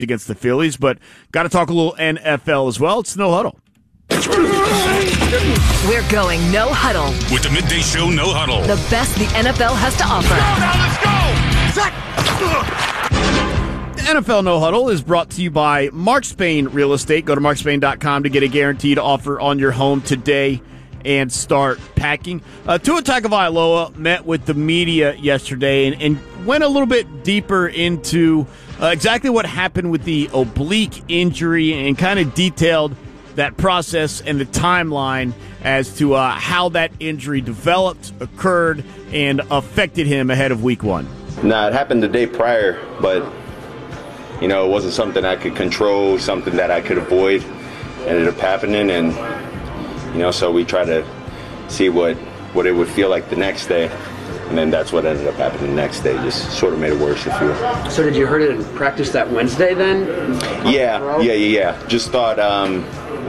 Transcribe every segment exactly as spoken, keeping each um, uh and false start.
against the Phillies, but got to talk a little N F L as well. It's No Huddle. We're going No Huddle. With the Midday Show No Huddle. The best the N F L has to offer. Now let's go! The N F L No Huddle is brought to you by Mark Spain Real Estate. Go to mark spain dot com to get a guaranteed offer on your home today and start packing. Uh, Tua Tagovailoa met with the media yesterday and, and went a little bit deeper into uh, exactly what happened with the oblique injury and kind of detailed that process and the timeline as to uh, how that injury developed, occurred, and affected him ahead of week one. Nah, it happened the day prior, but, you know, it wasn't something I could control, something that I could avoid. It ended up happening, and, you know, so we try to see what, what it would feel like the next day. And then that's what ended up happening the next day. Just sort of made it worse, if you will. So did you hurt it in practice that Wednesday then? Yeah, yeah, yeah, yeah. Just thought, um,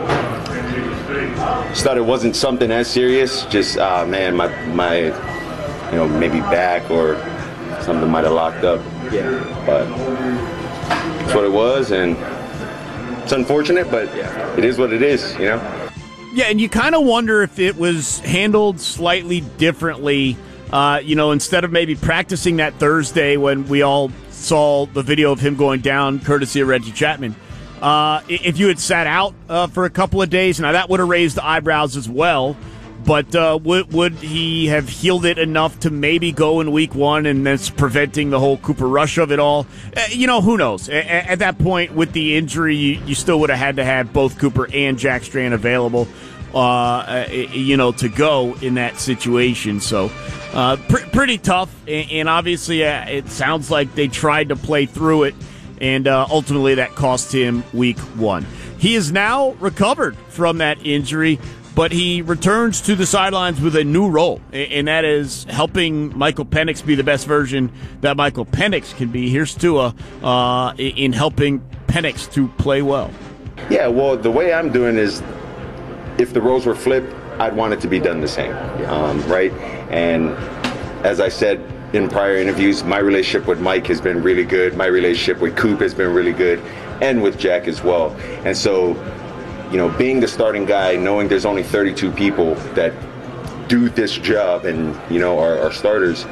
just thought it wasn't something as serious. Just, uh, man, my, my, you know, maybe back or something might have locked up. Yeah. But that's what it was, and it's unfortunate, but it is what it is, you know? Yeah, and you kind of wonder if it was handled slightly differently. Uh, you know, instead of maybe practicing that Thursday when we all saw the video of him going down, courtesy of Reggie Chapman, uh, if you had sat out uh, for a couple of days, now that would have raised the eyebrows as well, but uh, would, would he have healed it enough to maybe go in week one and that's preventing the whole Cooper Rush of it all? Uh, you know, who knows? A- at that point, with the injury, you, you still would have had to have both Cooper and Jack Strand available. Uh, you know, to go in that situation. So uh, pr- pretty tough, and, and obviously uh, it sounds like they tried to play through it, and uh, ultimately that cost him week one. He is now recovered from that injury, but he returns to the sidelines with a new role, and that is helping Michael Penix be the best version that Michael Penix can be. Here's Tua uh, in helping Penix to play well. Yeah, well, the way I'm doing is, if the roles were flipped, I'd want it to be done the same, um, right? And as I said in prior interviews, my relationship with Mike has been really good. My relationship with Coop has been really good, and with Jack as well. And so, you know, being the starting guy, knowing there's only thirty-two people that do this job and, you know, are, are starters,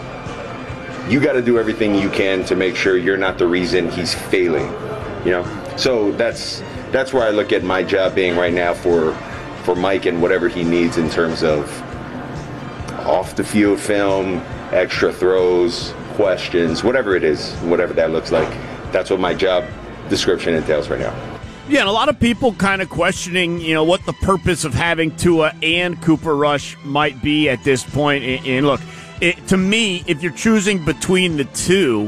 you got to do everything you can to make sure you're not the reason he's failing, you know? So that's that's where I look at my job being right now for for Mike and whatever he needs in terms of off the field film, extra throws, questions, whatever it is, whatever that looks like. That's what my job description entails right now. Yeah, and a lot of people kind of questioning, you know, what the purpose of having Tua and Cooper Rush might be at this point. And, and look, it, to me, if you're choosing between the two,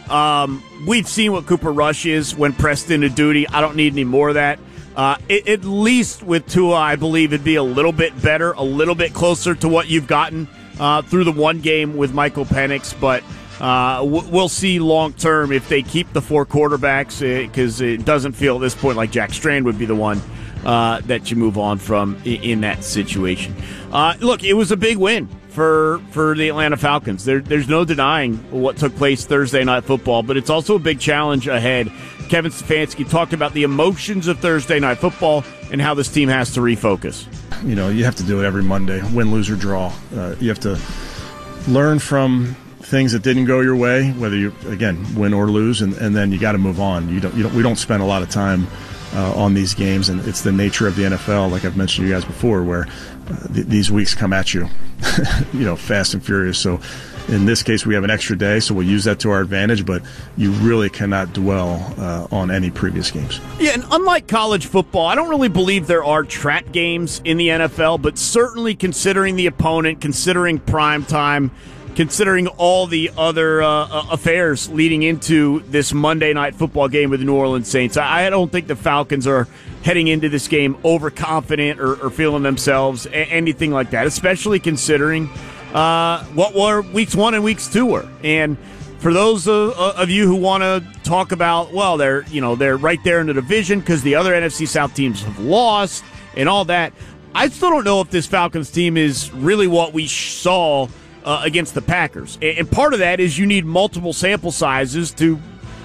um, we've seen what Cooper Rush is when pressed into duty. I don't need any more of that. Uh, it, at least with Tua, I believe it'd be a little bit better, a little bit closer to what you've gotten uh, through the one game with Michael Penix. But uh, w- we'll see long term if they keep the four quarterbacks, because uh, it doesn't feel at this point like Jack Strand would be the one uh, that you move on from in, in that situation. Uh, look, it was a big win for for the Atlanta Falcons. There, there's no denying what took place Thursday Night Football, but it's also a big challenge ahead. Kevin Stefanski talked about the emotions of Thursday Night Football and how this team has to refocus. You know, you have to do it every Monday, win, lose, or draw. Uh, you have to learn from things that didn't go your way, whether you, again, win or lose, and, and then you got to move on. You don't, you don't, we don't spend a lot of time uh, on these games, and it's the nature of the N F L, like I've mentioned to you guys before, where uh, th- these weeks come at you, you know, fast and furious. So in this case, we have an extra day, so we'll use that to our advantage, but you really cannot dwell uh, on any previous games. Yeah, and unlike college football, I don't really believe there are trap games in the N F L, but certainly considering the opponent, considering prime time, considering all the other uh, affairs leading into this Monday Night Football game with the New Orleans Saints, I don't think the Falcons are heading into this game overconfident or, or feeling themselves, anything like that, especially considering uh, what were weeks one and weeks two were. And for those of, of you who want to talk about, well, they're you know they're right there in the division because the other N F C South teams have lost and all that, I still don't know if this Falcons team is really what we saw Uh, against the Packers. And part of that is you need multiple sample sizes to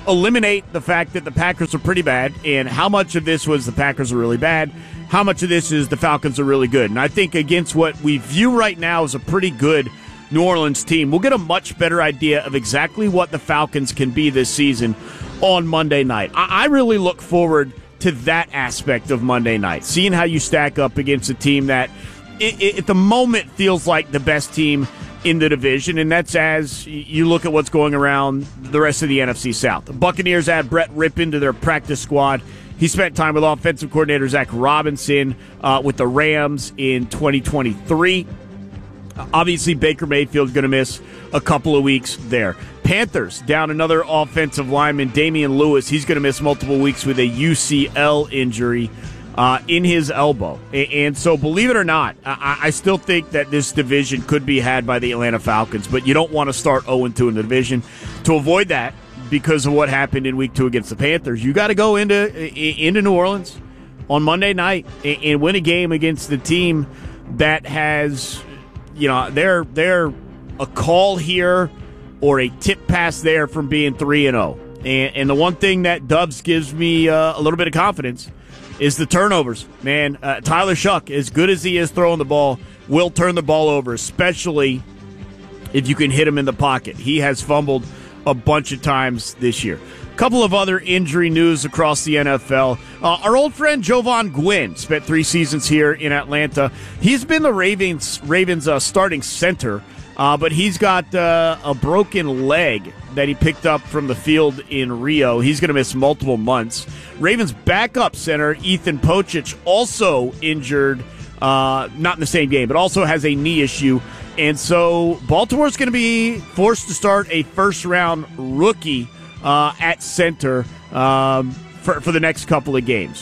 eliminate the fact that the Packers are pretty bad, and how much of this was the Packers are really bad, how much of this is the Falcons are really good. And I think against what we view right now as a pretty good New Orleans team, we'll get a much better idea of exactly what the Falcons can be this season on Monday night. I, I really look forward to that aspect of Monday night, seeing how you stack up against a team that it, it, at the moment feels like the best team in the division, and that's as you look at what's going around the rest of the N F C South. The Buccaneers add Brett Rippon to their practice squad. He spent time with offensive coordinator Zach Robinson uh, with the Rams in twenty twenty-three. Obviously, Baker Mayfield's going to miss a couple of weeks there. Panthers down another offensive lineman, Damian Lewis. He's going to miss multiple weeks with a U C L injury uh, in his elbow. And so, believe it or not, I, I still think that this division could be had by the Atlanta Falcons, but you don't want to start oh and two in the division. To avoid that, because of what happened in week two against the Panthers, you got to go into, into New Orleans on Monday night and, and win a game against the team that has... You know, they're they're a call here or a tip pass there from being three and zero. And and the one thing that Dubs gives me uh, a little bit of confidence is the turnovers. Man, uh, Tyler Shuck, as good as he is throwing the ball, will turn the ball over, especially if you can hit him in the pocket. He has fumbled a bunch of times this year. Couple of other injury news across the N F L. Uh, our old friend Jovan Gwynn spent three seasons here in Atlanta. He's been the Ravens Ravens uh, starting center, uh, but he's got uh, a broken leg that he picked up from the field in Rio. He's going to miss multiple months. Ravens backup center Ethan Pocic also injured, uh, not in the same game, but also has a knee issue. And so Baltimore's going to be forced to start a first-round rookie Uh, at center um, for, for the next couple of games.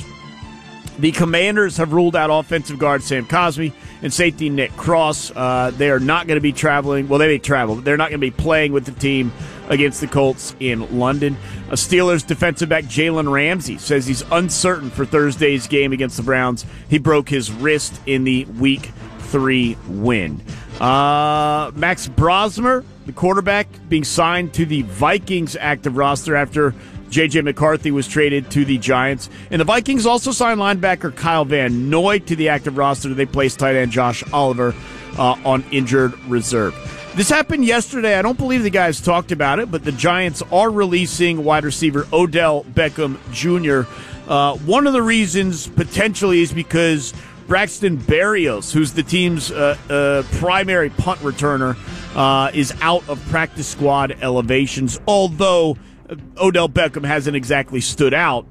The Commanders have ruled out offensive guard Sam Cosmi and safety Nick Cross. Uh, they are not going to be traveling. Well, they may travel, but they're not going to be playing with the team against the Colts in London. A Steelers defensive back Jalen Ramsey says he's uncertain for Thursday's game against the Browns. He broke his wrist in the Week three win. Uh, Max Brosmer, the quarterback, being signed to the Vikings active roster after J J McCarthy was traded to the Giants. And the Vikings also signed linebacker Kyle Van Noy to the active roster. They placed tight end Josh Oliver uh, on injured reserve. This happened yesterday. I don't believe the guys talked about it, but the Giants are releasing wide receiver Odell Beckham Junior Uh, one of the reasons potentially is because Braxton Berrios, who's the team's uh, uh, primary punt returner, uh, is out of practice squad elevations, although Odell Beckham hasn't exactly stood out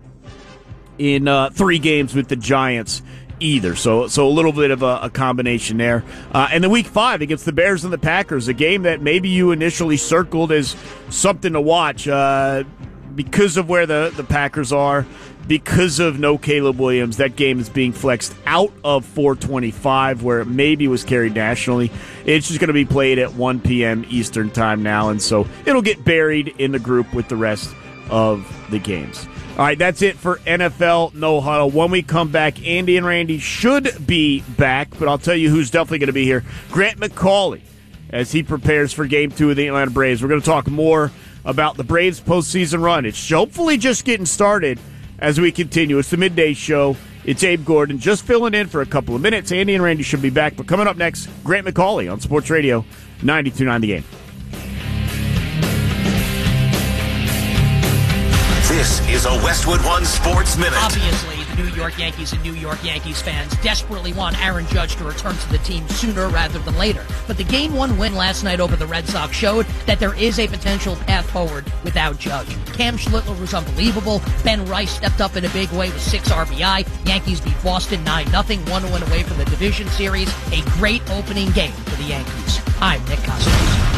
in uh, three games with the Giants either. So so a little bit of a, a combination there. Uh, and then week five against the Bears and the Packers, a game that maybe you initially circled as something to watch uh, because of where the, the Packers are. Because of no Caleb Williams, that game is being flexed out of four twenty-five, where it maybe was carried nationally. It's just going to be played at one p.m. Eastern time now, and so it'll get buried in the group with the rest of the games. All right, that's it for N F L No Huddle. When we come back, Andy and Randy should be back, but I'll tell you who's definitely going to be here. Grant McCauley, as he prepares for Game two of the Atlanta Braves. We're going to talk more about the Braves' postseason run. It's hopefully just getting started. As we continue, it's the Midday Show. It's Abe Gordon just filling in for a couple of minutes. Andy and Randy should be back. But coming up next, Grant McCauley on Sports Radio ninety-two point nine The Game. This is a Westwood One Sports Minute. Obviously, the New York Yankees and New York Yankees fans desperately want Aaron Judge to return to the team sooner rather than later. But the Game one win last night over the Red Sox showed that there is a potential path forward without Judge. Cam Schlittler was unbelievable. Ben Rice stepped up in a big way with six R B I. Yankees beat Boston nine nothing, one win away from the division series. A great opening game for the Yankees. I'm Nick Costa.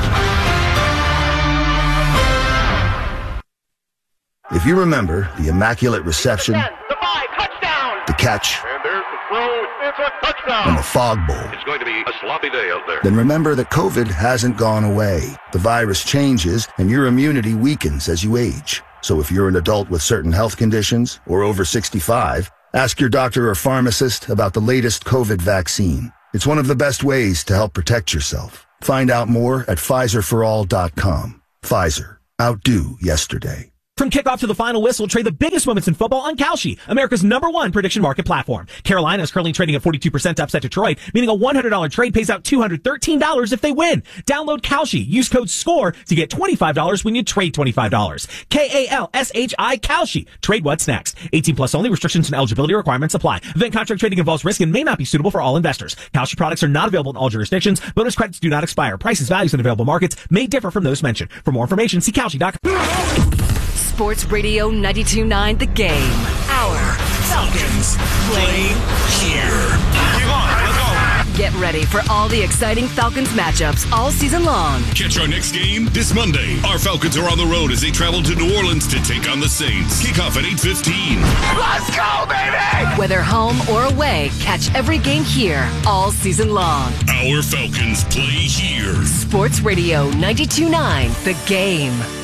If you remember the Immaculate Reception, the five, touchdown, the catch, and there's the throw, it's a touchdown, and the Fog Bowl, it's going to be a sloppy day out there. Then remember that COVID hasn't gone away. The virus changes, and your immunity weakens as you age. So if you're an adult with certain health conditions or over sixty-five, ask your doctor or pharmacist about the latest COVID vaccine. It's one of the best ways to help protect yourself. Find out more at Pfizer for all dot com. Pfizer. Outdo yesterday. From kickoff to the final whistle, trade the biggest moments in football on Kalshi, America's number one prediction market platform. Carolina is currently trading at forty-two percent to upset Detroit, meaning a one hundred dollars trade pays out two hundred thirteen dollars if they win. Download Kalshi. Use code SCORE to get twenty-five dollars when you trade twenty-five dollars. K A L S H I Kalshi. Trade what's next. eighteen plus only. Restrictions and eligibility requirements apply. Event contract trading involves risk and may not be suitable for all investors. Kalshi products are not available in all jurisdictions. Bonus credits do not expire. Prices, values, and available markets may differ from those mentioned. For more information, see Kalshi dot com. Sports Radio ninety-two point nine The Game. Our Falcons play here. Come on, let's go. Get ready for all the exciting Falcons matchups all season long. Catch our next game this Monday. Our Falcons are on the road as they travel to New Orleans to take on the Saints. Kickoff at eight fifteen. Let's go, baby! Whether home or away, catch every game here all season long. Our Falcons play here. Sports Radio ninety-two point nine The Game.